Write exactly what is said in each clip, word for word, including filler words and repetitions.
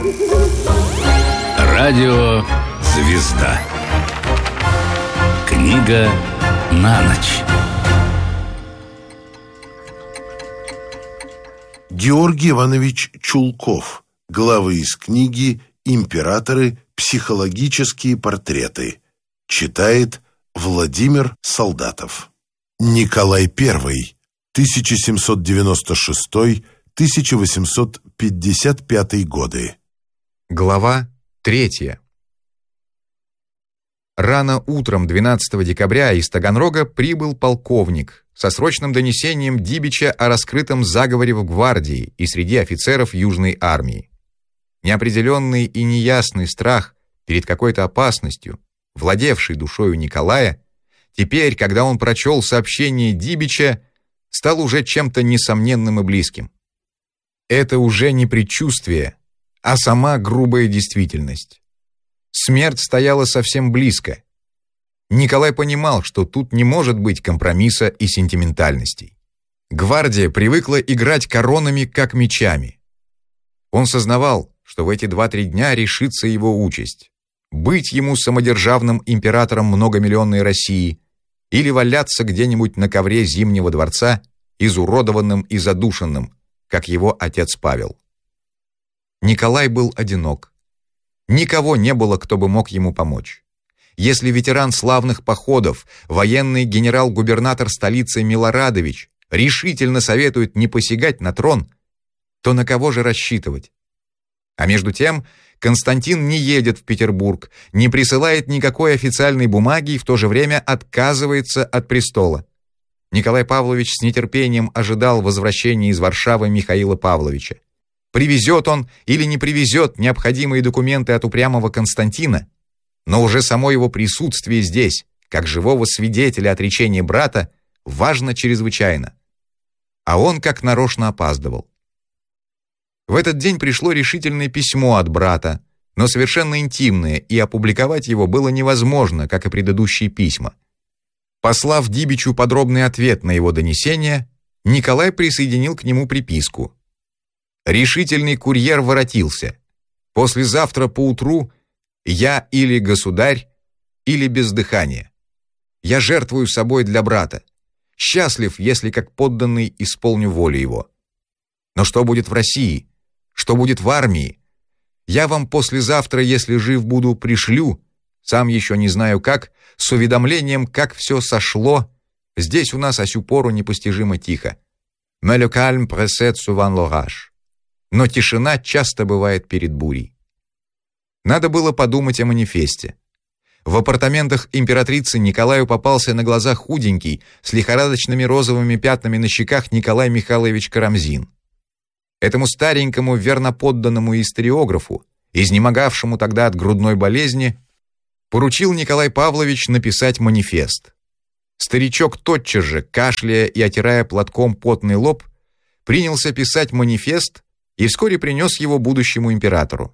Радио «Звезда». Книга на ночь. Георгий Иванович Чулков. Главы из книги «Императоры. Психологические портреты». Читает Владимир Солдатов. Николай Первый. тысяча семьсот девяносто шестой — тысяча восемьсот пятьдесят пятый годы. Глава третья. Рано утром двенадцатого декабря из Таганрога прибыл полковник со срочным донесением Дибича о раскрытом заговоре в гвардии и среди офицеров Южной армии. Неопределенный и неясный страх перед какой-то опасностью, владевший душою Николая, теперь, когда он прочел сообщение Дибича, стал уже чем-то несомненным и близким. Это уже не предчувствие, а сама грубая действительность. Смерть стояла совсем близко. Николай понимал, что тут не может быть компромисса и сентиментальностей. Гвардия привыкла играть коронами, как мечами. Он сознавал, что в эти два-три дня решится его участь. Быть ему самодержавным императором многомиллионной России или валяться где-нибудь на ковре Зимнего дворца, изуродованным и задушенным, как его отец Павел. Николай был одинок. Никого не было, кто бы мог ему помочь. Если ветеран славных походов, военный генерал-губернатор столицы Милорадович решительно советует не посягать на трон, то на кого же рассчитывать? А между тем Константин не едет в Петербург, не присылает никакой официальной бумаги и в то же время отказывается от престола. Николай Павлович с нетерпением ожидал возвращения из Варшавы Михаила Павловича. Привезет он или не привезет необходимые документы от упрямого Константина, но уже само его присутствие здесь, как живого свидетеля отречения брата, важно чрезвычайно. А он как нарочно опаздывал. В этот день пришло решительное письмо от брата, но совершенно интимное, и опубликовать его было невозможно, как и предыдущие письма. Послав Дибичу подробный ответ на его донесение, Николай присоединил к нему приписку. Решительный курьер воротился. Послезавтра поутру я или государь, или без дыхания. Я жертвую собой для брата. Счастлив, если как подданный исполню волю его. Но что будет в России? Что будет в армии? Я вам послезавтра, если жив буду, пришлю, сам еще не знаю как, с уведомлением, как все сошло. Здесь у нас о сю пору непостижимо тихо. Mais le calme précède souvent l'orage. Но тишина часто бывает перед бурей. Надо было подумать о манифесте. В апартаментах императрицы Николаю попался на глаза худенький, с лихорадочными розовыми пятнами на щеках Николай Михайлович Карамзин. Этому старенькому верноподданному историографу, изнемогавшему тогда от грудной болезни, поручил Николай Павлович написать манифест. Старичок тотчас же, кашляя и отирая платком потный лоб, принялся писать манифест и вскоре принес его будущему императору.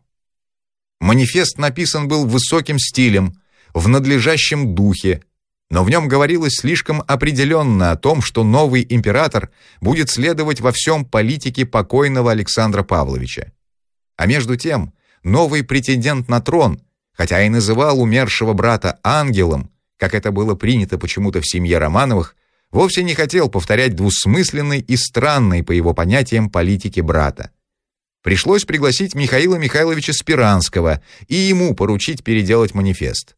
Манифест написан был высоким стилем, в надлежащем духе, но в нем говорилось слишком определенно о том, что новый император будет следовать во всем политике покойного Александра Павловича. А между тем, новый претендент на трон, хотя и называл умершего брата ангелом, как это было принято почему-то в семье Романовых, вовсе не хотел повторять двусмысленной и странной, по его понятиям, политики брата. Пришлось пригласить Михаила Михайловича Спиранского и ему поручить переделать манифест.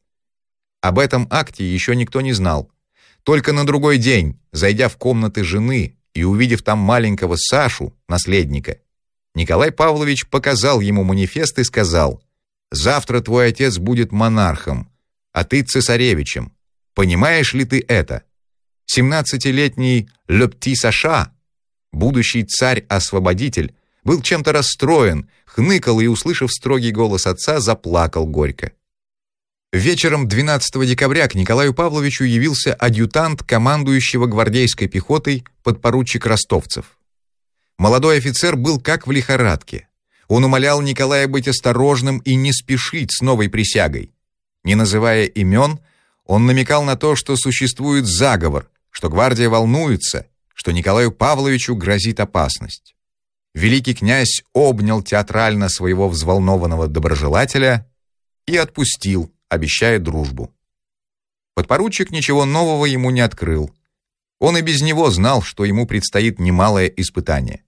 Об этом акте еще никто не знал. Только на другой день, зайдя в комнаты жены и увидев там маленького Сашу, наследника, Николай Павлович показал ему манифест и сказал: «Завтра твой отец будет монархом, а ты цесаревичем. Понимаешь ли ты это? семнадцатилетний Le Petit Саша, будущий царь-освободитель, был чем-то расстроен, хныкал и, услышав строгий голос отца, заплакал горько». Вечером двенадцатого декабря к Николаю Павловичу явился адъютант командующего гвардейской пехотой подпоручик Ростовцев. Молодой офицер был как в лихорадке. Он умолял Николая быть осторожным и не спешить с новой присягой. Не называя имен, он намекал на то, что существует заговор, что гвардия волнуется, что Николаю Павловичу грозит опасность. великий князь обнял театрально своего взволнованного доброжелателя и отпустил, обещая дружбу. Подпоручик ничего нового ему не открыл. Он и без него знал, что ему предстоит немалое испытание.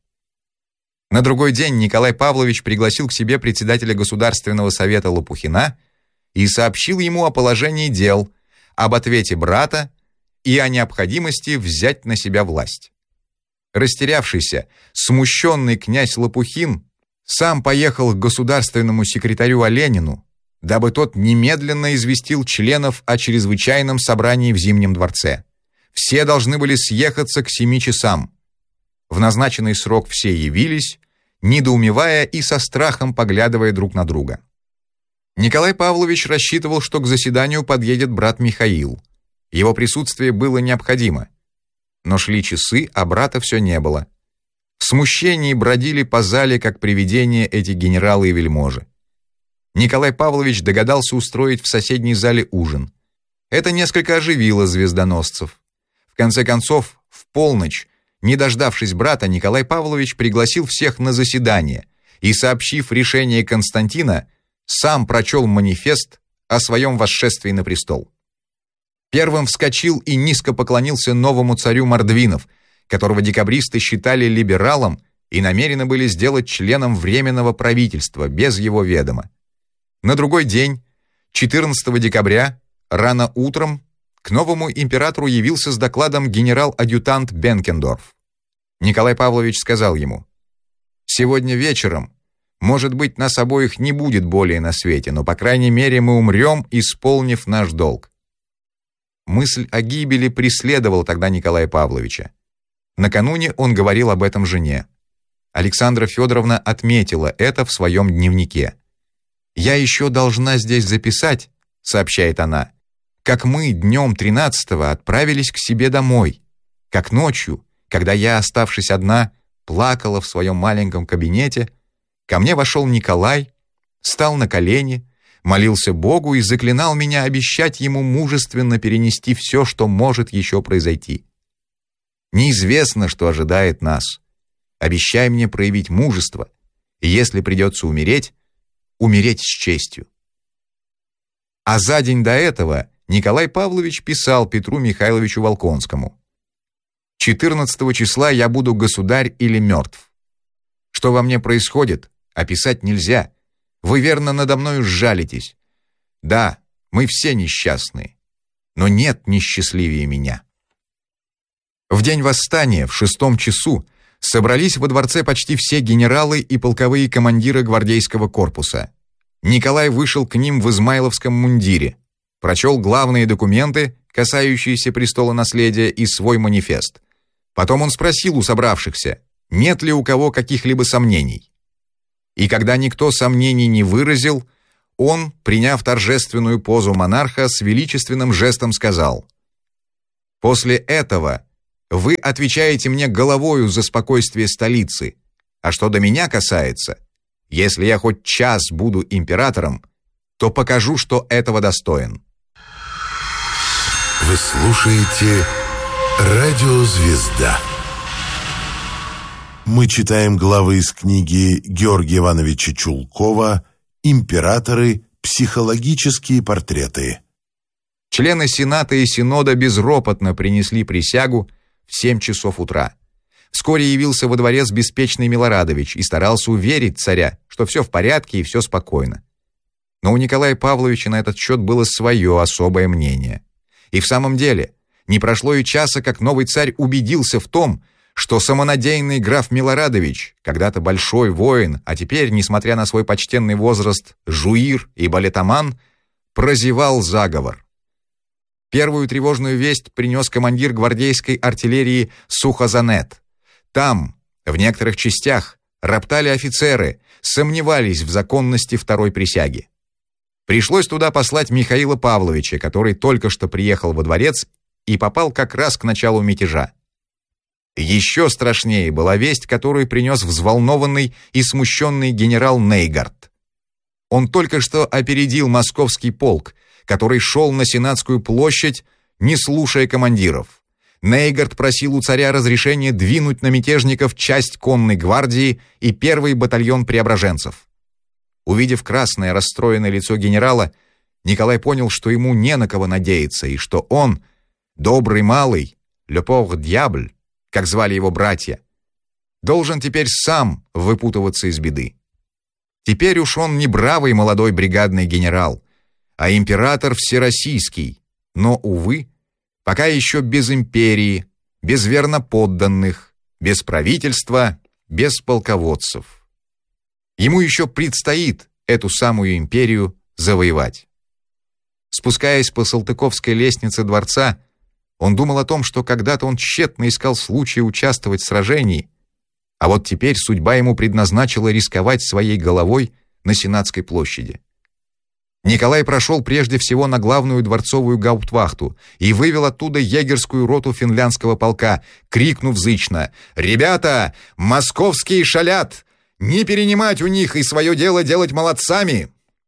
На другой день Николай Павлович пригласил к себе председателя Государственного совета Лопухина и сообщил ему о положении дел, об ответе брата и о необходимости взять на себя власть. Растерявшийся, смущенный князь Лопухин сам поехал к государственному секретарю Оленину, дабы тот немедленно известил членов о чрезвычайном собрании в Зимнем дворце. Все должны были съехаться к семи часам. В назначенный срок все явились, недоумевая и со страхом поглядывая друг на друга. Николай Павлович рассчитывал, что к заседанию подъедет брат Михаил. Его присутствие было необходимо. Но шли часы, а брата все не было. В смущении бродили по зале, как привидения, эти генералы и вельможи. Николай Павлович догадался устроить в соседней зале ужин. Это несколько оживило звездоносцев. В конце концов, в полночь, не дождавшись брата, Николай Павлович пригласил всех на заседание и, сообщив решение Константина, сам прочел манифест о своем восшествии на престол. Первым вскочил и низко поклонился новому царю Мордвинов, которого декабристы считали либералом и намерены были сделать членом Временного правительства без его ведома. На другой день, четырнадцатого декабря, рано утром, к новому императору явился с докладом генерал-адъютант Бенкендорф. Николай Павлович сказал ему: «Сегодня вечером, может быть, нас обоих не будет более на свете, но, по крайней мере, мы умрем, исполнив наш долг». Мысль о гибели преследовала тогда Николая Павловича. Накануне он говорил об этом жене. Александра Федоровна отметила это в своем дневнике. «Я еще должна здесь записать», — сообщает она, «как мы днем тринадцатого отправились к себе домой, как ночью, когда я, оставшись одна, плакала в своем маленьком кабинете, ко мне вошел Николай, стал на колени, молился Богу и заклинал меня обещать ему мужественно перенести все, что может еще произойти. Неизвестно, что ожидает нас. Обещай мне проявить мужество, и если придется умереть, умереть с честью». А за день до этого Николай Павлович писал Петру Михайловичу Волконскому: четырнадцатого числа я буду государь или мертв. Что во мне происходит, описать нельзя. Вы верно надо мною сжалитесь. Да, мы все несчастные, но нет несчастливее меня». В день восстания, в шестом часу, собрались во дворце почти все генералы и полковые командиры гвардейского корпуса. Николай вышел к ним в измайловском мундире, прочел главные документы, касающиеся престола наследия, и свой манифест. Потом он спросил у собравшихся, нет ли у кого каких-либо сомнений. И когда никто сомнений не выразил, он, приняв торжественную позу монарха, с величественным жестом сказал: «После этого вы отвечаете мне головою за спокойствие столицы, а что до меня касается, если я хоть час буду императором, то покажу, что этого достоин». Вы слушаете «Радио Звезда». Мы читаем главы из книги Георгия Ивановича Чулкова «Императоры. Психологические портреты». Члены Сената и Синода безропотно принесли присягу в семь часов утра. Вскоре явился во дворец беспечный Милорадович и старался уверить царя, что все в порядке и все спокойно. Но у Николая Павловича на этот счет было свое особое мнение. И в самом деле, не прошло и часа, как новый царь убедился в том, что самонадеянный граф Милорадович, когда-то большой воин, а теперь, несмотря на свой почтенный возраст, жуир и балетоман, прозевал заговор. Первую тревожную весть принес командир гвардейской артиллерии Сухозанет. Там, в некоторых частях, роптали офицеры, сомневались в законности второй присяги. Пришлось туда послать Михаила Павловича, который только что приехал во дворец и попал как раз к началу мятежа. Еще страшнее была весть, которую принес взволнованный и смущенный генерал Нейгард. Он только что опередил московский полк, который шел на Сенатскую площадь, не слушая командиров. Нейгард просил у царя разрешения двинуть на мятежников часть конной гвардии и первый батальон преображенцев. Увидев красное, расстроенное лицо генерала, Николай понял, что ему не на кого надеяться, и что он, добрый малый, «le pauvre diable», как звали его братья, должен теперь сам выпутываться из беды. Теперь уж он не бравый молодой бригадный генерал, а император всероссийский, но, увы, пока еще без империи, без верноподданных, без правительства, без полководцев. Ему еще предстоит эту самую империю завоевать. Спускаясь по Салтыковской лестнице дворца, он думал о том, что когда-то он тщетно искал случая участвовать в сражении, а вот теперь судьба ему предназначила рисковать своей головой на Сенатской площади. Николай прошел прежде всего на главную дворцовую гауптвахту и вывел оттуда егерскую роту финляндского полка, крикнув зычно: «Ребята, московские шалят! Не перенимать у них и свое дело делать молодцами!»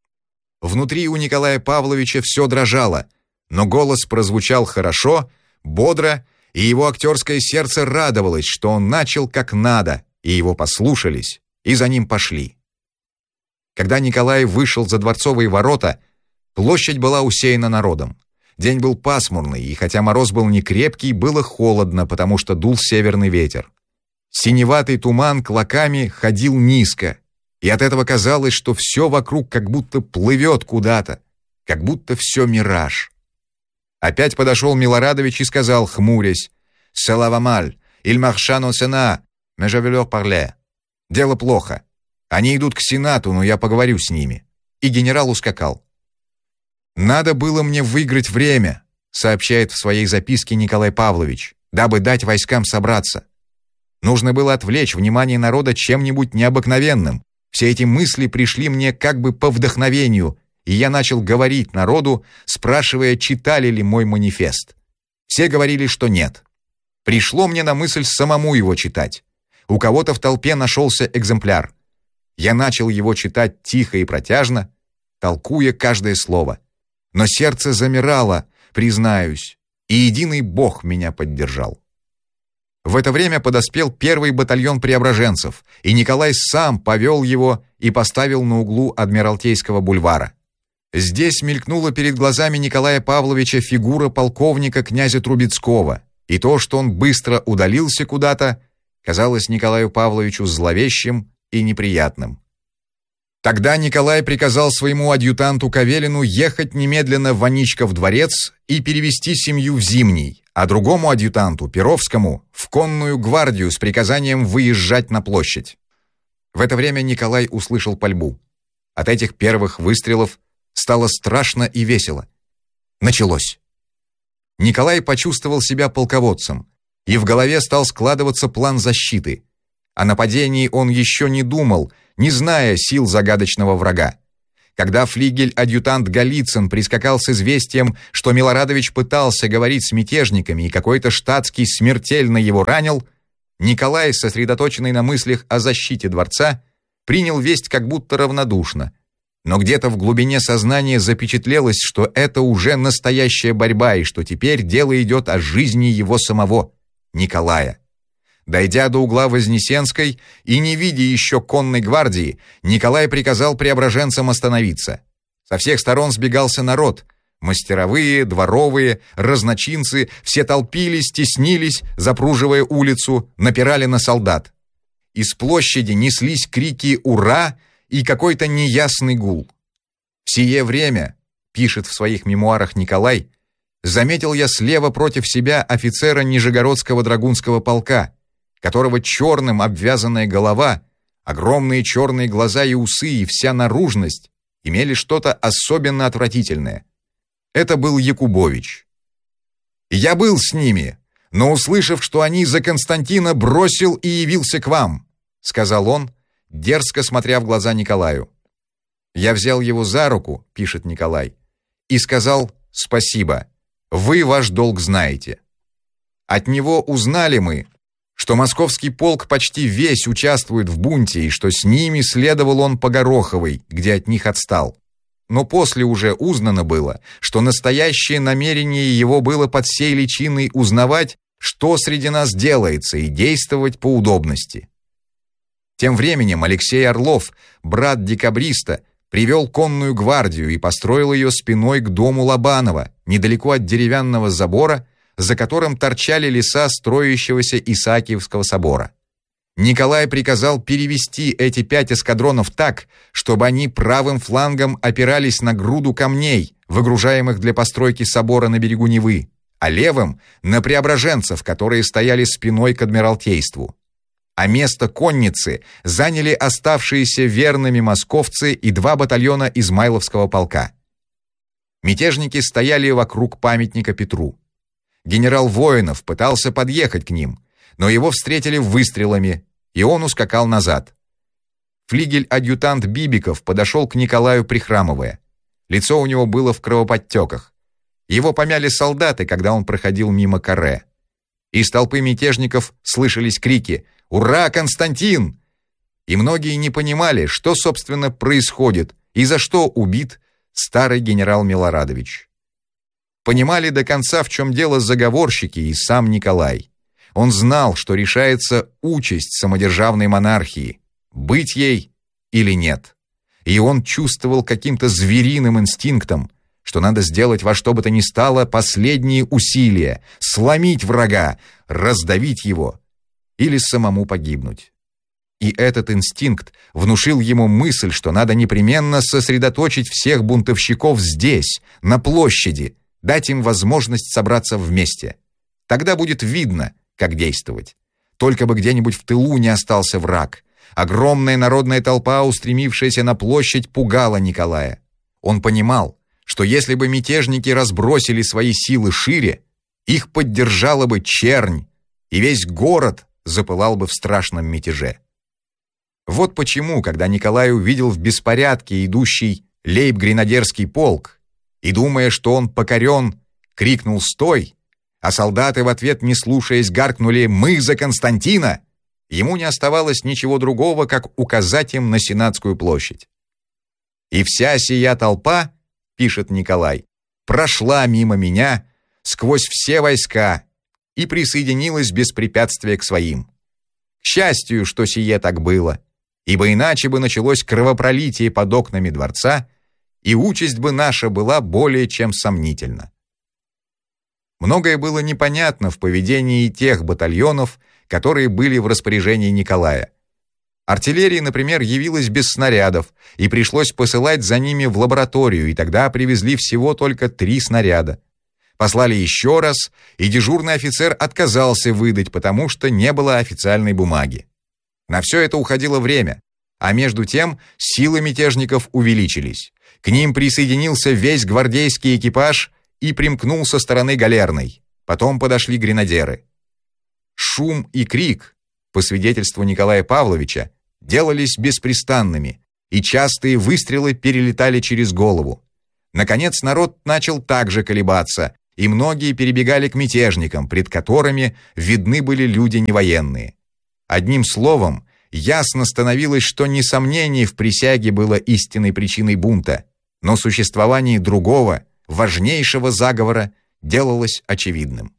Внутри у Николая Павловича все дрожало, но голос прозвучал хорошо, бодро, и его актерское сердце радовалось, что он начал как надо, и его послушались, и за ним пошли. Когда Николай вышел за дворцовые ворота, площадь была усеяна народом. День был пасмурный, и хотя мороз был не крепкий, было холодно, потому что дул северный ветер. Синеватый туман клоками ходил низко, и от этого казалось, что все вокруг как будто плывет куда-то, как будто все мираж. Опять подошел Милорадович и сказал, хмурясь: «Cela va mal, il marche au Sénat, mais je vais leur parler». «Дело плохо. Они идут к Сенату, но я поговорю с ними». И генерал ускакал. «Надо было мне выиграть время», сообщает в своей записке Николай Павлович, дабы дать войскам собраться. Нужно было отвлечь внимание народа чем-нибудь необыкновенным. Все эти мысли пришли мне как бы по вдохновению, и я начал говорить народу, спрашивая, читали ли мой манифест. Все говорили, что нет. Пришло мне на мысль самому его читать. У кого-то в толпе нашелся экземпляр. Я начал его читать тихо и протяжно, толкуя каждое слово. Но сердце замирало, признаюсь, и единый Бог меня поддержал. В это время подоспел первый батальон преображенцев, и Николай сам повел его и поставил на углу Адмиралтейского бульвара. Здесь мелькнула перед глазами Николая Павловича фигура полковника князя Трубецкого, и то, что он быстро удалился куда-то, казалось Николаю Павловичу зловещим и неприятным. Тогда Николай приказал своему адъютанту Кавелину ехать немедленно в Аничков дворец и перевести семью в Зимний, а другому адъютанту, Перовскому, в конную гвардию с приказанием выезжать на площадь. В это время Николай услышал пальбу. От этих первых выстрелов стало страшно и весело. Началось. Николай почувствовал себя полководцем, и в голове стал складываться план защиты. О нападении он еще не думал, не зная сил загадочного врага. Когда флигель-адъютант Голицын прискакал с известием, что Милорадович пытался говорить с мятежниками и какой-то штатский смертельно его ранил, Николай, сосредоточенный на мыслях о защите дворца, принял весть как будто равнодушно. Но где-то в глубине сознания запечатлелось, что это уже настоящая борьба и что теперь дело идет о жизни его самого, Николая. Дойдя до угла Вознесенской и не видя еще конной гвардии, Николай приказал преображенцам остановиться. Со всех сторон сбегался народ. Мастеровые, дворовые, разночинцы, все толпились, теснились, запруживая улицу, напирали на солдат. Из площади неслись крики «Ура!» и какой-то неясный гул. В сие время, пишет в своих мемуарах Николай, заметил я слева против себя офицера Нижегородского драгунского полка, которого черным обвязанная голова, огромные черные глаза и усы и вся наружность имели что-то особенно отвратительное. Это был Якубович. «Я был с ними, но, услышав, что они за Константина, бросил и явился к вам», сказал он, дерзко смотря в глаза Николаю. «Я взял его за руку», пишет Николай, и сказал «спасибо, вы ваш долг знаете». От него узнали мы, что московский полк почти весь участвует в бунте и что с ними следовал он по Гороховой, где от них отстал. Но после уже узнано было, что настоящее намерение его было под сей личиной узнавать, что среди нас делается, и действовать по удобности. Тем временем Алексей Орлов, брат декабриста, привел конную гвардию и построил ее спиной к дому Лобанова, недалеко от деревянного забора, за которым торчали леса строящегося Исаакиевского собора. Николай приказал перевести эти пять эскадронов так, чтобы они правым флангом опирались на груду камней, выгружаемых для постройки собора на берегу Невы, а левым — на преображенцев, которые стояли спиной к Адмиралтейству. А место конницы заняли оставшиеся верными московцы и два батальона Измайловского полка. Мятежники стояли вокруг памятника Петру. Генерал Воинов пытался подъехать к ним, но его встретили выстрелами, и он ускакал назад. Флигель-адъютант Бибиков подошел к Николаю, прихрамывая. Лицо у него было в кровоподтеках. Его помяли солдаты, когда он проходил мимо каре. Из толпы мятежников слышались крики «Ура, Константин!» И многие не понимали, что, собственно, происходит и за что убит старый генерал Милорадович. Понимали до конца, в чем дело заговорщики и сам Николай. Он знал, что решается участь самодержавной монархии, быть ей или нет. И он чувствовал каким-то звериным инстинктом, что надо сделать во что бы то ни стало последние усилия, сломить врага, раздавить его или самому погибнуть. И этот инстинкт внушил ему мысль, что надо непременно сосредоточить всех бунтовщиков здесь, на площади, дать им возможность собраться вместе. Тогда будет видно, как действовать. Только бы где-нибудь в тылу не остался враг. Огромная народная толпа, устремившаяся на площадь, пугала Николая. Он понимал, что если бы мятежники разбросили свои силы шире, их поддержала бы чернь, и весь город запылал бы в страшном мятеже. Вот почему, когда Николай увидел в беспорядке идущий лейб-гренадерский полк и, думая, что он покорен, крикнул «Стой!», а солдаты в ответ, не слушаясь, гаркнули «Мы за Константина!», ему не оставалось ничего другого, как указать им на Сенатскую площадь. «И вся сия толпа, — пишет Николай, — прошла мимо меня сквозь все войска и присоединилась без препятствия к своим. К счастью, что сие так было, ибо иначе бы началось кровопролитие под окнами дворца, и участь бы наша была более чем сомнительна». Многое было непонятно в поведении тех батальонов, которые были в распоряжении Николая. Артиллерия, например, явилась без снарядов, и пришлось посылать за ними в лабораторию, и тогда привезли всего только три снаряда. Послали еще раз, и дежурный офицер отказался выдать, потому что не было официальной бумаги. На все это уходило время, а между тем силы мятежников увеличились. К ним присоединился весь гвардейский экипаж и примкнул со стороны Галерной. Потом подошли гренадеры. Шум и крик, по свидетельству Николая Павловича, делались беспрестанными, и частые выстрелы перелетали через голову. Наконец народ начал также колебаться, и многие перебегали к мятежникам, пред которыми видны были люди невоенные. Одним словом, ясно становилось, что не сомнение в присяге было истинной причиной бунта, но существование другого, важнейшего заговора делалось очевидным.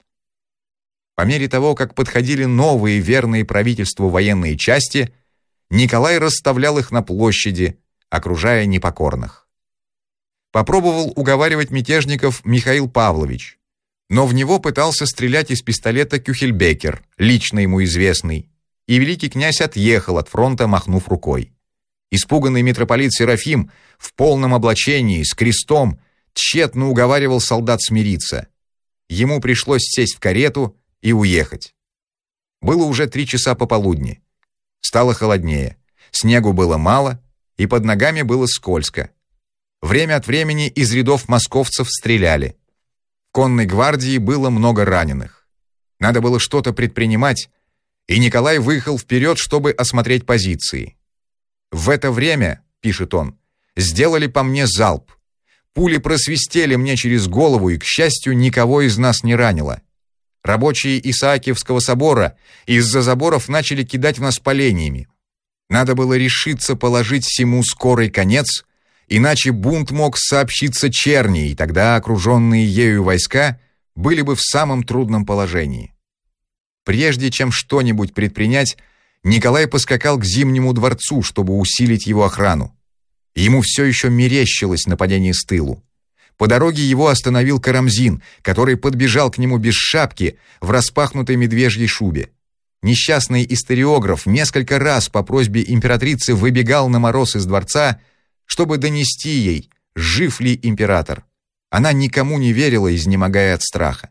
По мере того, как подходили новые верные правительству военные части, Николай расставлял их на площади, окружая непокорных. Попробовал уговаривать мятежников Михаил Павлович, но в него пытался стрелять из пистолета Кюхельбекер, лично ему известный, и великий князь отъехал от фронта, махнув рукой. Испуганный митрополит Серафим в полном облачении, с крестом, тщетно уговаривал солдат смириться. Ему пришлось сесть в карету и уехать. Было уже три часа пополудни. Стало холоднее, снегу было мало, и под ногами было скользко. Время от времени из рядов московцев стреляли. В конной гвардии было много раненых. Надо было что-то предпринимать, и Николай выехал вперед, чтобы осмотреть позиции. «В это время, — пишет он, — сделали по мне залп. Пули просвистели мне через голову, и, к счастью, никого из нас не ранило. Рабочие Исаакиевского собора из-за заборов начали кидать в нас поленьями. Надо было решиться положить всему скорый конец, иначе бунт мог сообщиться черни, и тогда окруженные ею войска были бы в самом трудном положении. Прежде чем что-нибудь предпринять, Николай поскакал к Зимнему дворцу, чтобы усилить его охрану. Ему все еще мерещилось нападение с тылу. По дороге его остановил Карамзин, который подбежал к нему без шапки в распахнутой медвежьей шубе. Несчастный историограф несколько раз по просьбе императрицы выбегал на мороз из дворца, чтобы донести ей, жив ли император. Она никому не верила, изнемогая от страха.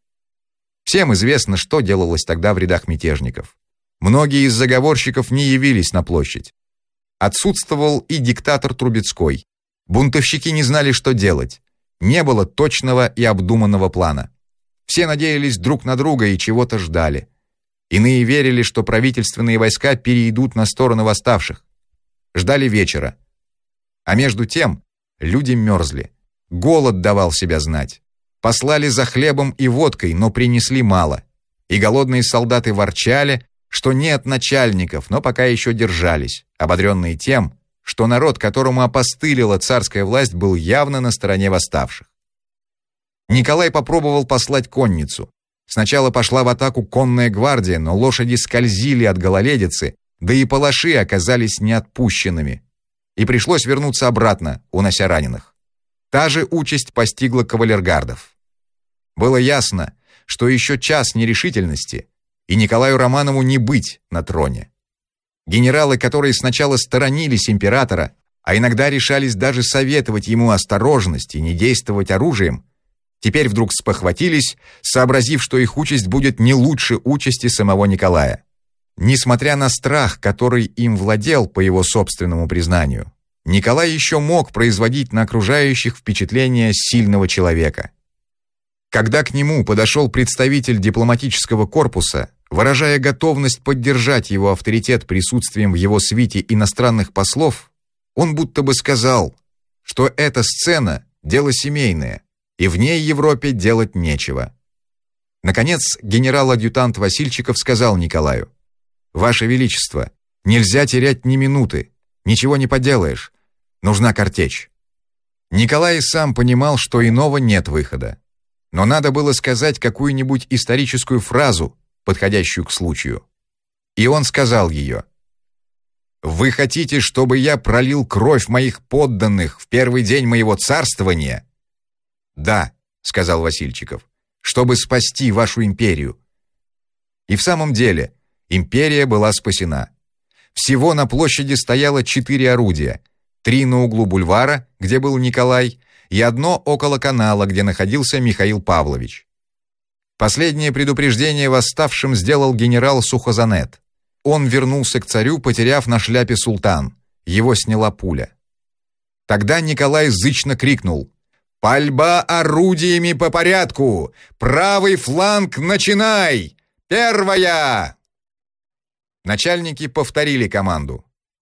Всем известно, что делалось тогда в рядах мятежников. Многие из заговорщиков не явились на площадь. Отсутствовал и диктатор Трубецкой. Бунтовщики не знали, что делать. Не было точного и обдуманного плана. Все надеялись друг на друга и чего-то ждали. Иные верили, что правительственные войска перейдут на сторону восставших. Ждали вечера. А между тем люди мерзли. Голод давал себя знать. Послали за хлебом и водкой, но принесли мало. И голодные солдаты ворчали, что нет начальников, но пока еще держались, ободренные тем, что народ, которому опостылила царская власть, был явно на стороне восставших. Николай попробовал послать конницу. Сначала пошла в атаку конная гвардия, но лошади скользили от гололедицы, да и палаши оказались неотпущенными. И пришлось вернуться обратно, унося раненых. Та же участь постигла кавалергардов. Было ясно, что еще час нерешительности, и Николаю Романову не быть на троне. Генералы, которые сначала сторонились императора, а иногда решались даже советовать ему осторожность и не действовать оружием, теперь вдруг спохватились, сообразив, что их участь будет не лучше участи самого Николая. Несмотря на страх, который им владел, по его собственному признанию, Николай еще мог производить на окружающих впечатление сильного человека. Когда к нему подошел представитель дипломатического корпуса, выражая готовность поддержать его авторитет присутствием в его свите иностранных послов, он будто бы сказал, что эта сцена – дело семейное, и в ней Европе делать нечего. Наконец, генерал-адъютант Васильчиков сказал Николаю: «Ваше Величество, нельзя терять ни минуты, ничего не поделаешь, нужна картечь». Николай сам понимал, что иного нет выхода. Но надо было сказать какую-нибудь историческую фразу, подходящую к случаю. И он сказал ее. «Вы хотите, чтобы я пролил кровь моих подданных в первый день моего царствования?» «Да», — сказал Васильчиков, — «чтобы спасти вашу империю». И в самом деле империя была спасена. Всего на площади стояло четыре орудия, три на углу бульвара, где был Николай, и одно около канала, где находился Михаил Павлович. Последнее предупреждение восставшим сделал генерал Сухозанет. Он вернулся к царю, потеряв на шляпе султан. Его сняла пуля. Тогда Николай зычно крикнул: «Пальба орудиями по порядку! Правый фланг начинай! Первая!» Начальники повторили команду.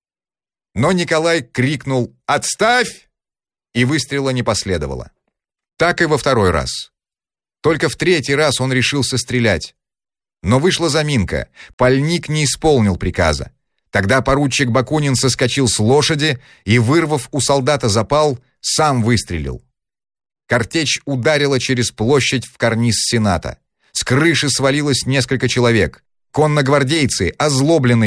Но Николай крикнул «Отставь!» и выстрела не последовало. Так и во второй раз. Только в третий раз он решился стрелять. Но вышла заминка, пальник не исполнил приказа. Тогда поручик Бакунин соскочил с лошади и, вырвав у солдата запал, сам выстрелил. Картечь ударила через площадь в карниз Сената. С крыши свалилось несколько человек. Конногвардейцы, озлобленные